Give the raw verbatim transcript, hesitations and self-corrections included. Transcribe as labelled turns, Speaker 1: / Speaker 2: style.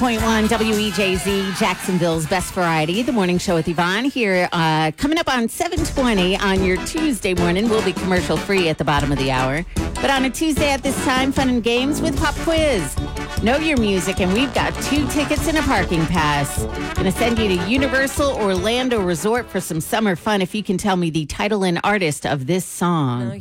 Speaker 1: point one W E J Z, Jacksonville's Best Variety, the morning show with Yvonne here. Uh, coming up on seven twenty on your Tuesday morning. We'll be commercial free at the bottom of the hour. But on a Tuesday at this time, fun and games with Pop Quiz. Know your music, and we've got two tickets and a parking pass. Going to send you to Universal Orlando Resort for some summer fun if you can tell me the title and artist of this song.